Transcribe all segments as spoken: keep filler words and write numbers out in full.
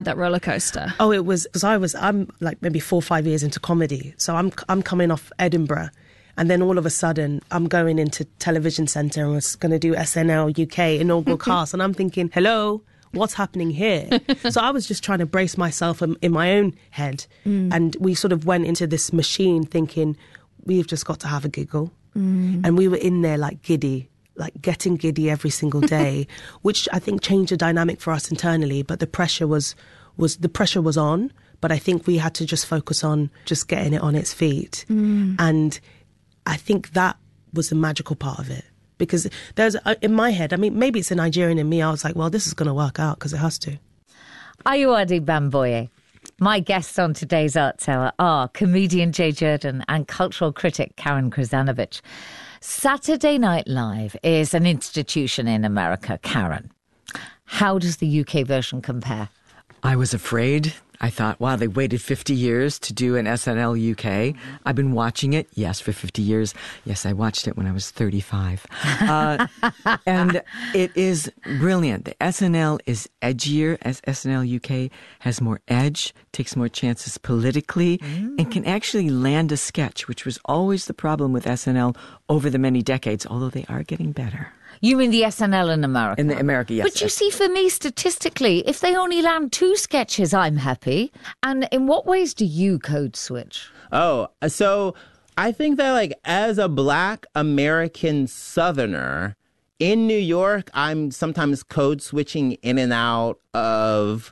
that roller coaster? Oh, it was because I was I'm like maybe four or five years into comedy, so I'm I'm coming off Edinburgh, and then all of a sudden I'm going into Television Centre and was going to do S N L U K inaugural cast, and I'm thinking, hello, what's happening here? So I was just trying to brace myself in, in my own head, mm. and we sort of went into this machine thinking we've just got to have a giggle, mm. and we were in there like giddy. like getting giddy every single day, which I think changed the dynamic for us internally. But the pressure was, was the pressure was on, but I think we had to just focus on just getting it on its feet. Mm. And I think that was the magical part of it. Because there's, in my head, I mean, maybe it's a Nigerian in me, I was like, well, this is going to work out because it has to. Ayuade Bamboye. My guests on today's Arts Hour are comedian Jay Jordan and cultural critic Karen Krzanovich. Saturday Night Live is an institution in America, Karen. How does the U K version compare? I was afraid. I thought, wow, they waited fifty years to do an S N L U K. I've been watching it, yes, for fifty years. Yes, I watched it when I was thirty-five. Uh, and it is brilliant. The S N L is edgier, as S N L U K has more edge, takes more chances politically, mm. and can actually land a sketch, which was always the problem with S N L over the many decades, although they are getting better. You mean the S N L in America? In the America, yes. But you see, for me, statistically, if they only land two sketches, I'm happy. And in what ways do you code switch? Oh, so I think that, like, as a Black American Southerner in New York, I'm sometimes code switching in and out of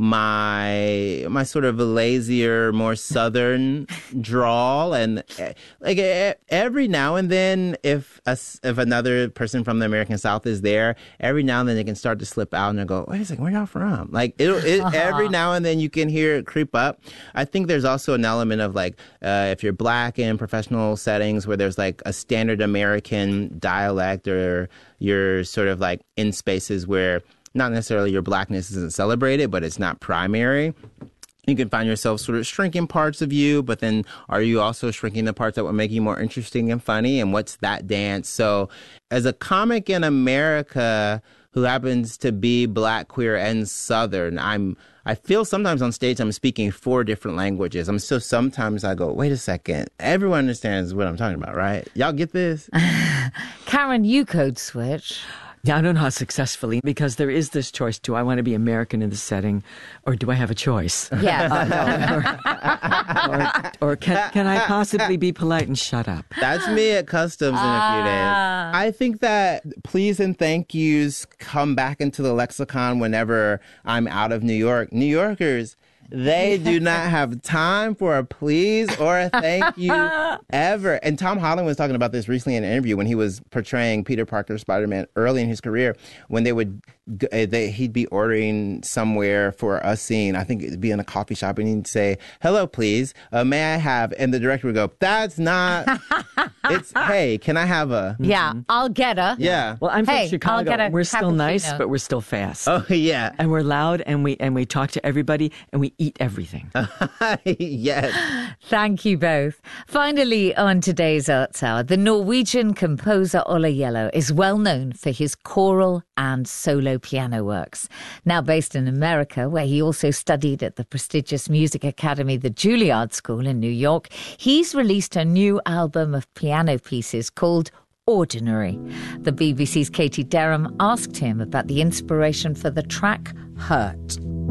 my my sort of lazier, more Southern drawl, and like every now and then, if a, if another person from the American South is there, every now and then they can start to slip out and they go, "Wait a second, where y'all from?" Like it, it uh-huh. every now and then you can hear it creep up. I think there's also an element of like uh, if you're Black in professional settings where there's like a standard American dialect, or you're sort of like in spaces where not necessarily your Blackness isn't celebrated, but it's not primary. You can find yourself sort of shrinking parts of you, but then are you also shrinking the parts that would make you more interesting and funny? And what's that dance? So as a comic in America who happens to be Black, queer, and Southern, I'm I feel sometimes on stage I'm speaking four different languages. I'm so sometimes I go, wait a second, everyone understands what I'm talking about, right? Y'all get this? Karen, you code switch. Yeah, I don't know how successfully, because there is this choice. Do I want to be American in the setting, or do I have a choice? Yeah. Uh, or or, or can, can I possibly be polite and shut up? That's me at Customs in a few days. I think that please and thank yous come back into the lexicon whenever I'm out of New York. New Yorkers, they do not have time for a please or a thank you ever. And Tom Holland was talking about this recently in an interview when he was portraying Peter Parker Spider-Man early in his career, when they would they, he'd be ordering somewhere for a scene. I think it'd be in a coffee shop, and he'd say, "Hello, please, uh, may I have?" And the director would go, "That's not. It's hey, can I have a?" Yeah, mm-hmm. I'll get a. Yeah. Well, I'm from hey, Chicago. I'll get a we're still cappuccino. Nice, but we're still fast. Oh yeah, and we're loud, and we and we talk to everybody, and we eat everything. Yes. Thank you both. Finally, on today's Arts Hour, the Norwegian composer Ola Yellow is well known for his choral and solo piano works. Now based in America, where he also studied at the prestigious music academy, the Juilliard School in New York, he's released a new album of piano pieces called Ordinary. The B B C's Katie Derham asked him about the inspiration for the track Hurt.